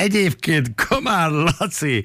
Egyébként Komár Laci,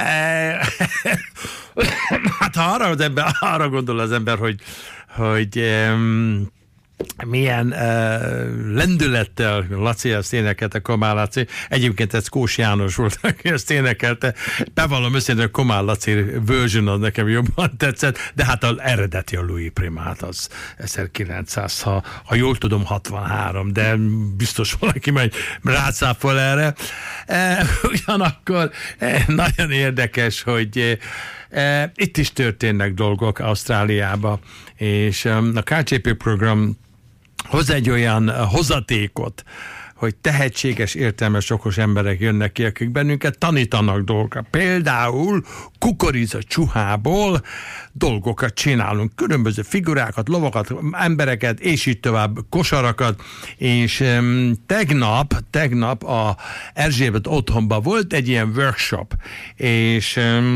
hát ha arra gondol az ember, hogy milyen lendülettel Laci ezt énekelte, Komár Laci. Egyébként ez Kós János volt, aki ezt énekelte. Bevallom őszintén, a Komár Laci version az nekem jobban tetszett, de hát az eredeti a Louis Primát, az 1900, ha jól tudom, 63, de biztos valaki majd rácáfol erre. Ugyanakkor nagyon érdekes, hogy itt is történnek dolgok Ausztráliában, és a KCP program hoz egy olyan hozatékot, hogy tehetséges, értelmes, okos emberek jönnek ki, akik bennünket tanítanak dolgokat. Például kukorica csuhából dolgokat csinálunk, különböző figurákat, lovakat, embereket, és így tovább, kosarakat, és tegnap a Erzsébet otthonban volt egy ilyen workshop, és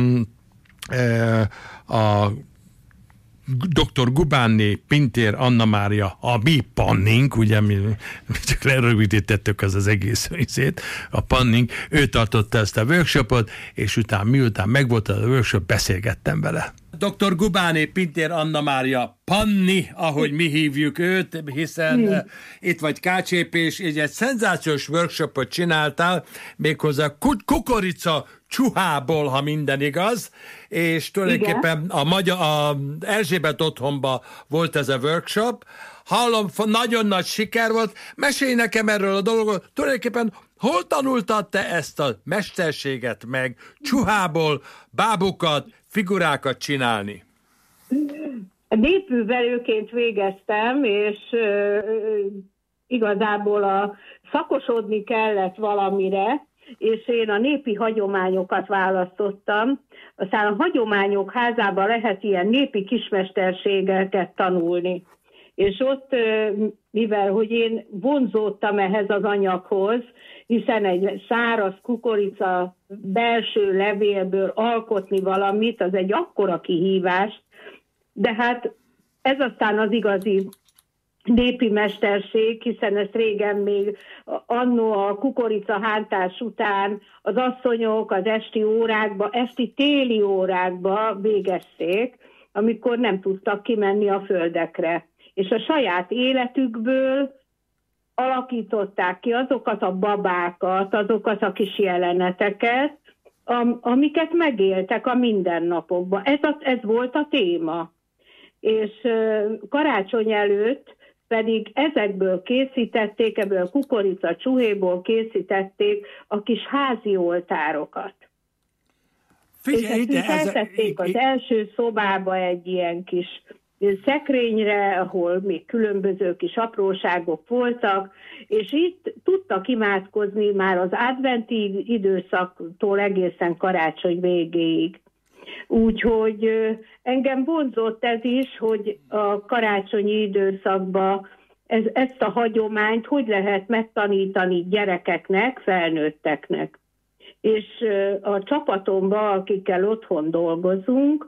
a Dr. Gubánné Pintér Anna Mária, a mi Pannink, ugye mi csak lerövidítettük az egész részét, a Pannink, ő tartotta ezt a workshopot, és miután megvolt a workshop, beszélgettem vele. Dr. Gubánné Pintér Anna Mária Panni, ahogy mi hívjuk őt, hiszen itt vagy KCP-s, és egy szenzációs workshopot csináltál, méghozzá kukorica csuhából, ha minden igaz, és tulajdonképpen a Erzsébet otthonban volt ez a workshop. Hallom, nagyon nagy siker volt. Mesélj nekem erről a dolgot. Tulajdonképpen hol tanultad te ezt a mesterséget meg, csuhából bábukat, figurákat csinálni? Népművelőként végeztem, és igazából szakosodni kellett valamire, és én a népi hagyományokat választottam. Aztán a hagyományok házában lehet ilyen népi kismesterségeket tanulni. És ott, mivel hogy én vonzódtam ehhez az anyaghoz, hiszen egy száraz kukorica belső levélből alkotni valamit, az egy akkora kihívás, de hát ez aztán az igazi népi mesterség, hiszen ezt régen még anno a kukoricahántás után az asszonyok az esti téli órákba végezték, amikor nem tudtak kimenni a földekre. És a saját életükből alakították ki azokat a babákat, azokat a kis jeleneteket, amiket megéltek a mindennapokban. Ez volt a téma. És karácsony előtt pedig ezekből készítették, ebből a kukorica csuhéból készítették a kis házi oltárokat. Figyelj, és ezt feltették az első szobába egy ilyen kis szekrényre, ahol még különböző kis apróságok voltak, és itt tudtak imádkozni már az adventi időszaktól egészen karácsony végéig. Úgyhogy engem vonzott ez is, hogy a karácsonyi időszakban ezt a hagyományt hogy lehet megtanítani gyerekeknek, felnőtteknek. És a csapatomban, akikkel otthon dolgozunk,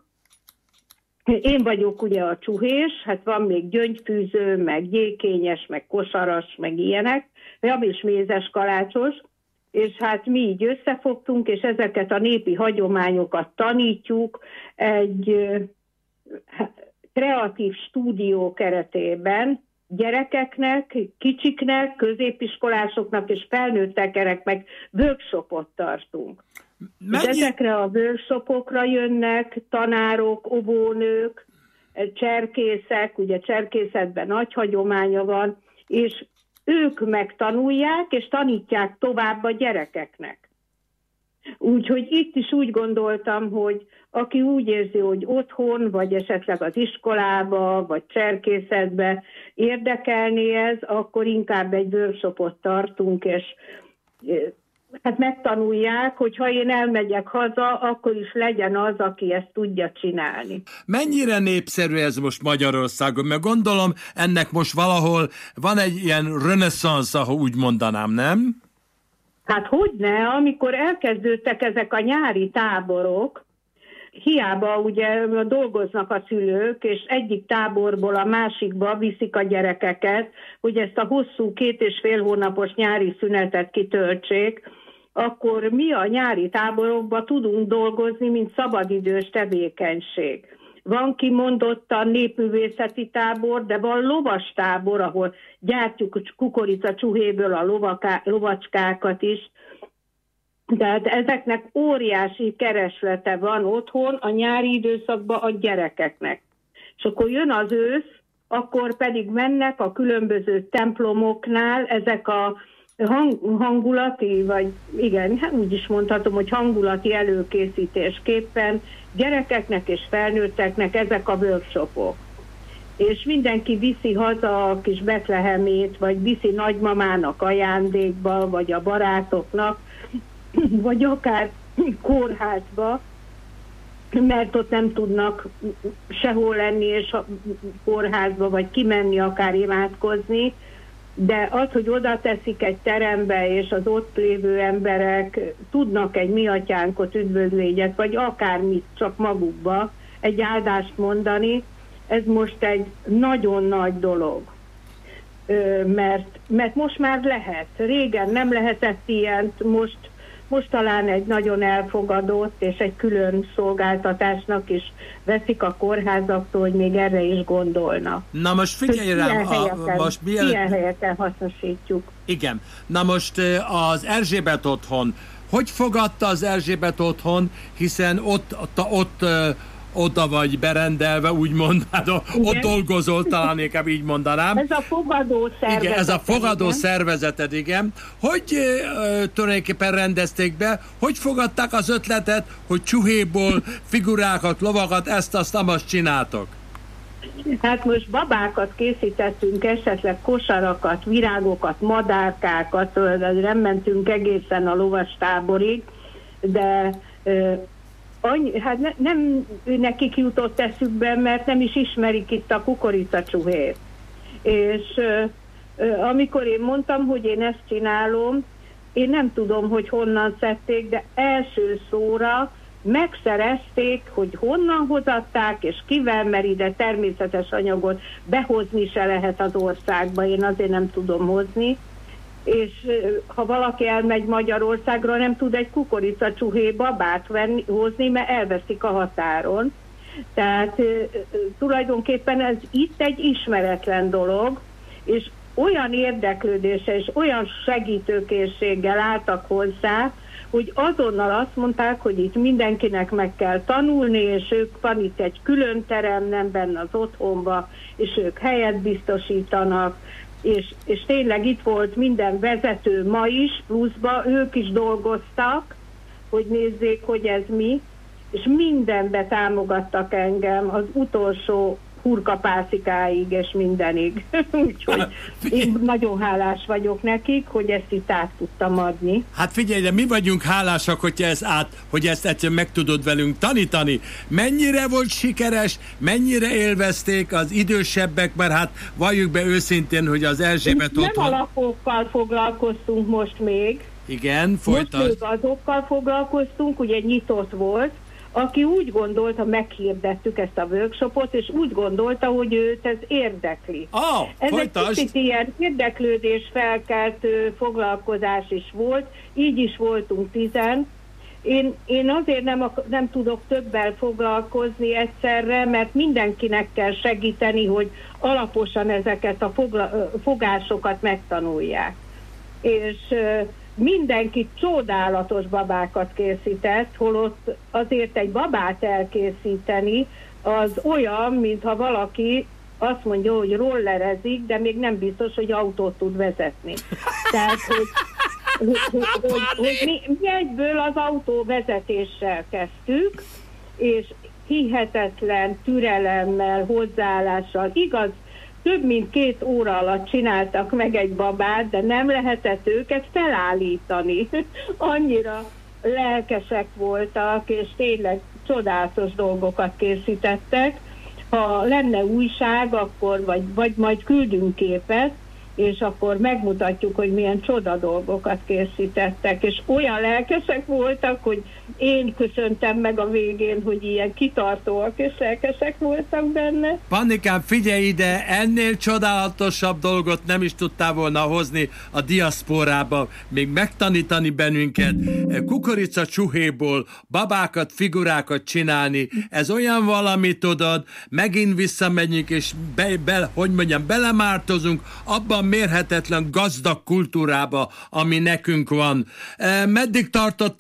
én vagyok ugye a csuhés, hát van még gyöngyfűző, meg gyékényes, meg kosaras, meg ilyenek, és mézes kalácsos, és hát mi így összefogtunk, és ezeket a népi hagyományokat tanítjuk egy kreatív stúdió keretében gyerekeknek, kicsiknek, középiskolásoknak és felnőtteknek meg workshopot tartunk. Ezekre a workshopokra jönnek tanárok, óvónők, cserkészek, ugye cserkészetben nagy hagyománya van, és ők megtanulják, és tanítják tovább a gyerekeknek. Úgyhogy itt is úgy gondoltam, hogy aki úgy érzi, hogy otthon, vagy esetleg az iskolába, vagy cserkészetbe érdekelné ez, akkor inkább egy workshopot tartunk, és hát megtanulják, hogy ha én elmegyek haza, akkor is legyen az, aki ezt tudja csinálni. Mennyire népszerű ez most Magyarországon? Mert gondolom, ennek most valahol van egy ilyen reneszánsz, ha úgy mondanám, nem? Hát hogyne, amikor elkezdődtek ezek a nyári táborok, hiába ugye dolgoznak a szülők, és egyik táborból a másikba viszik a gyerekeket, hogy ezt a hosszú 2,5 hónapos nyári szünetet kitöltsék, akkor mi a nyári táborokban tudunk dolgozni, mint szabadidős tevékenység. Van kimondottan népművészeti tábor, de van lovas tábor, ahol gyártjuk kukoricacsuhéből a lovacskákat is. Tehát ezeknek óriási kereslete van otthon a nyári időszakban a gyerekeknek. És akkor jön az ősz, akkor pedig mennek a különböző templomoknál ezek a hangulati, vagy igen, úgy is mondhatom, hogy hangulati előkészítésképpen gyerekeknek és felnőtteknek ezek a workshopok. És mindenki viszi haza a kis betlehemét, vagy viszi nagymamának ajándékba, vagy a barátoknak, vagy akár kórházba, mert ott nem tudnak sehol lenni, és kórházba, vagy kimenni akár imádkozni, de az, hogy oda teszik egy terembe, és az ott lévő emberek tudnak egy mi atyánkot, üdvözlégyet, vagy akármit csak magukba, egy áldást mondani, ez most egy nagyon nagy dolog. Mert most már lehet. Régen nem lehetett ilyent, most talán egy nagyon elfogadott és egy külön szolgáltatásnak is veszik a kórházaktól, hogy még erre is gondolnak. Na most figyelj rám, ilyen helyeken hasznosítjuk. Igen. Na most az Erzsébet otthon, hogy fogadta az Erzsébet otthon, hiszen ott oda vagy berendelve, úgymond, hát ott dolgozol, talán inkább így mondanám. Ez a fogadó szervezet. Igen, ez a fogadó szervezeted, igen. Hogy tulajdonképpen rendezték be, hogy fogadták az ötletet, hogy csuhéból figurákat, lovakat, ezt-azt, amast csináltok? Hát most babákat készítettünk, esetleg kosarakat, virágokat, madárkákat, nem mentünk egészen a lovastáborig, de hát nem nekik jutott eszükbe, mert nem is ismerik itt a kukoricacsuhét. És amikor én mondtam, hogy én ezt csinálom, én nem tudom, hogy honnan szedték, de első szóra megszerezték, hogy honnan hozatták, és kivel, mert ide természetes anyagot behozni se lehet az országba, én azért nem tudom hozni. És ha valaki elmegy Magyarországra, nem tud egy kukoricacsuhé babát hozni, mert elveszik a határon. Tehát tulajdonképpen ez itt egy ismeretlen dolog, és olyan érdeklődése és olyan segítőkészséggel álltak hozzá, hogy azonnal azt mondták, hogy itt mindenkinek meg kell tanulni, és ők van itt egy külön terem, nem benne az otthonba, és ők helyet biztosítanak, és tényleg itt volt minden vezető ma is, pluszba ők is dolgoztak, hogy nézzék, hogy ez mi, és mindenbe támogattak engem az utolsó hurkapászikáig és mindenig. Úgyhogy én nagyon hálás vagyok nekik, hogy ezt itt át tudtam adni. Hát figyelj, de mi vagyunk hálásak, hogy ezt egyszerűen meg tudod velünk tanítani. Mennyire volt sikeres, mennyire élvezték az idősebbek, mert hát valljuk be őszintén, hogy az Erzsébet otthon... Nem alapokkal foglalkoztunk most még. Igen, folytasd. Most még azokkal foglalkoztunk, ugye nyitott volt, aki úgy gondolta, meghirdettük ezt a workshopot, és úgy gondolta, hogy őt ez érdekli. Ez folytasd. Egy kicsit ilyen érdeklődés felkeltő foglalkozás is volt, így is voltunk 10. Én azért nem tudok többel foglalkozni egyszerre, mert mindenkinek kell segíteni, hogy alaposan ezeket a fogásokat megtanulják. És mindenki csodálatos babákat készített, holott azért egy babát elkészíteni, az olyan, mintha valaki azt mondja, hogy rollerezik, de még nem biztos, hogy autót tud vezetni. Tehát, hogy mi egyből az autóvezetéssel kezdtük, és hihetetlen türelemmel, hozzáállással, igaz, több mint 2 óra alatt csináltak meg egy babát, de nem lehetett őket felállítani. Annyira lelkesek voltak, és tényleg csodálatos dolgokat készítettek. Ha lenne újság, akkor vagy majd küldünk képet, és akkor megmutatjuk, hogy milyen csoda dolgokat készítettek, és olyan lelkesek voltak, hogy én köszöntem meg a végén, hogy ilyen kitartóak és lelkesek voltak benne. Pannikám, figyelj ide, ennél csodálatosabb dolgot nem is tudtál volna hozni a diaszporába, még megtanítani bennünket kukorica csuhéból babákat, figurákat csinálni. Ez olyan valami, tudod, megint visszamegyünk, és belemártozunk abban mérhetetlen gazdag kultúrába, ami nekünk van. Meddig tartott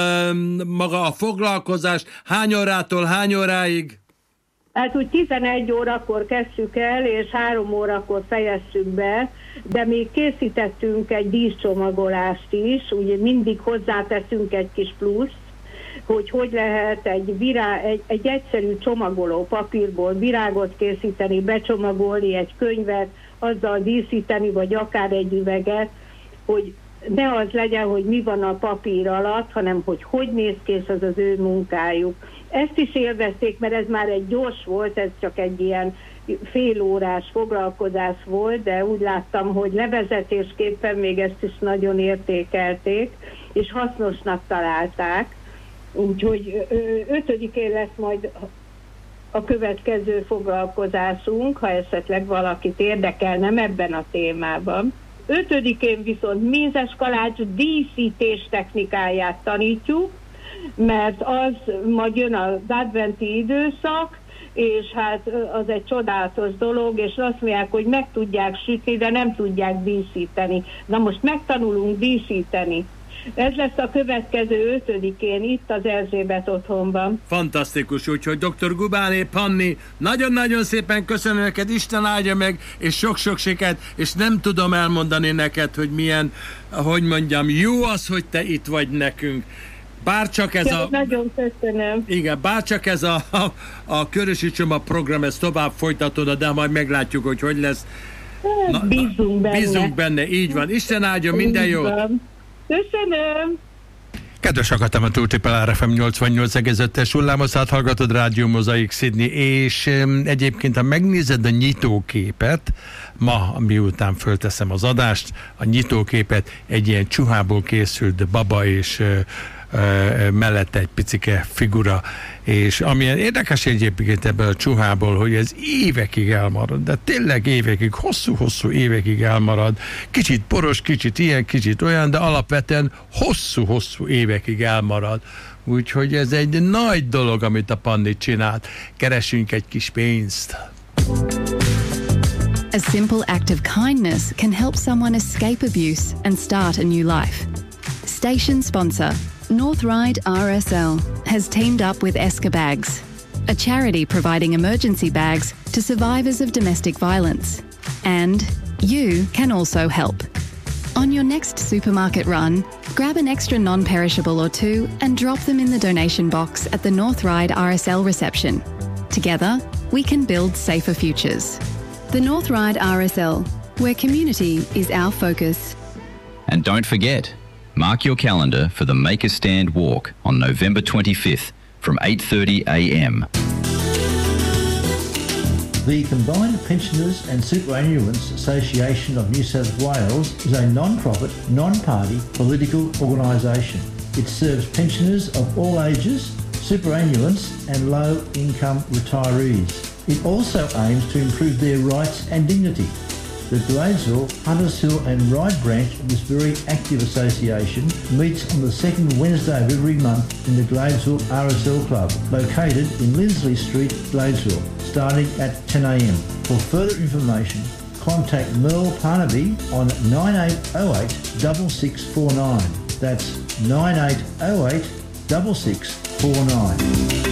maga a foglalkozás? Hány órától hány óráig? Hát úgy 11 órakor kezdtük el, és 3 órakor fejeztük be, de még készítettünk egy díszcsomagolást is, ugye mindig hozzáteszünk egy kis pluszt, hogy lehet egy egyszerű csomagoló papírból virágot készíteni, becsomagolni egy könyvet, azzal díszíteni, vagy akár egy üveget, hogy ne az legyen, hogy mi van a papír alatt, hanem hogy néz ki, és az ő munkájuk. Ezt is élvezték, mert ez már egy gyors volt, ez csak egy ilyen félórás foglalkozás volt, de úgy láttam, hogy levezetésképpen még ezt is nagyon értékelték, és hasznosnak találták. Úgyhogy 5-én lesz majd a következő foglalkozásunk, ha esetleg valakit érdekel, nem ebben a témában. 5-én viszont mézes kalács díszítés technikáját tanítjuk, mert az majd jön az adventi időszak, és hát az egy csodálatos dolog, és azt mondják, hogy meg tudják sütni, de nem tudják díszíteni. Na most megtanulunk díszíteni. Ez lesz a következő 5-én itt az Erzsébet otthonban. Fantasztikus, úgyhogy dr. Gubáné Panni, nagyon-nagyon szépen köszönöm neked, Isten áldja meg, és sok-sok sikert, és nem tudom elmondani neked, hogy milyen, hogy mondjam, jó az, hogy te itt vagy nekünk. Bárcsak ez Nagyon köszönöm. Igen, bárcsak ez a Körösi Csoma program, ez tovább folytatódna, de majd meglátjuk, hogy lesz. Bízunk benne. Bízunk benne, így van. Isten áldja, minden jót. Köszönöm. Kedves hallgatom, a Túltipel RFM 88,5-es hullámoszát hallgatod, Rádió Mozaik Sydney, és egyébként, ha megnézed a nyitóképet, ma, miután fölteszem az adást, a nyitóképet egy ilyen csuhából készült baba és mellette egy picike figura, és amilyen érdekes egyébként ebből a csuhából, hogy ez évekig elmarad, de tényleg évekig, hosszú-hosszú évekig elmarad, kicsit poros, kicsit ilyen, kicsit olyan, de alapvetően hosszú-hosszú évekig elmarad. Úgyhogy ez egy nagy dolog, amit a Panni csinált. Keresünk egy kis pénzt. A simple act of kindness can help someone escape abuse and start a new life. Station sponsor North Ryde RSL has teamed up with Esker Bags, a charity providing emergency bags to survivors of domestic violence. And you can also help. On your next supermarket run, grab an extra non-perishable or two and drop them in the donation box at the North Ryde RSL reception. Together, we can build safer futures. The North Ryde RSL, where community is our focus. And don't forget, mark your calendar for the Make a Stand walk on November 25th from 8:30 a.m. The Combined Pensioners and Superannuants Association of New South Wales is a non-profit, non-party political organisation. It serves pensioners of all ages, superannuants and low-income retirees. It also aims to improve their rights and dignity. The Gladesville, Hunters Hill and Ryde branch of this very active association meets on the second Wednesday of every month in the Gladesville RSL Club, located in Lindsley Street, Gladesville, starting at 10 a.m. For further information, contact Merle Parnaby on 9808 6649. That's 9808 6649.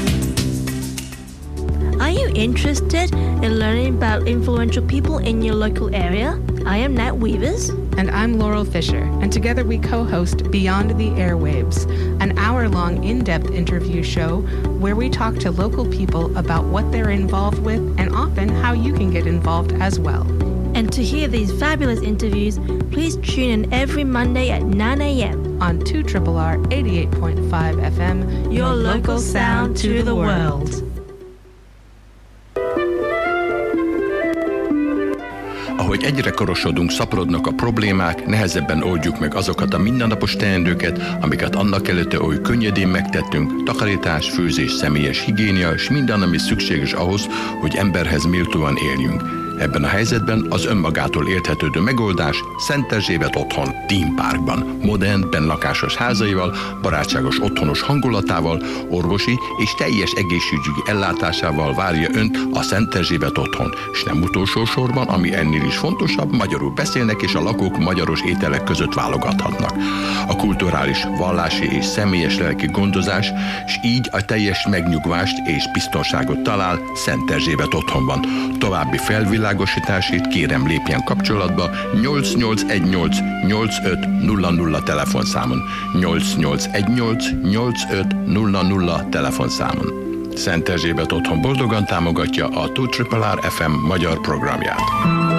Are you interested in learning about influential people in your local area? I am Nat Weavers. And I'm Laurel Fisher, and together we co-host Beyond the Airwaves, an hour-long in-depth interview show where we talk to local people about what they're involved with and often how you can get involved as well. And to hear these fabulous interviews, please tune in every Monday at 9 a.m. on 2RRR 88.5 FM, your local sound to the world. Ahogy egyre korosodunk, szaporodnak a problémák, nehezebben oldjuk meg azokat a mindennapos teendőket, amiket annak előtte oly könnyedén megtettünk, takarítás, főzés, személyes higiénia, és minden, ami szükséges ahhoz, hogy emberhez méltóan éljünk. Ebben a helyzetben az önmagától érthetődő megoldás Szent Erzsébet otthon, Dean Parkban, modern, bennlakásos házaival, barátságos otthonos hangulatával, orvosi és teljes egészségügyi ellátásával várja önt a Szent Erzsébet otthon. És nem utolsó sorban, ami ennél is fontosabb, magyarul beszélnek és a lakók magyaros ételek között válogathatnak. A kulturális, vallási és személyes lelki gondozás, és így a teljes megnyugvást és biztonságot talál Szent Erzsébet otthonban. További felvilágosításért kérem lépjen kapcsolatba 8818 8500 telefonszámon, 8818 8500 telefonszámon. Szent Erzsébet otthon boldogan támogatja a 2RRR FM magyar programját.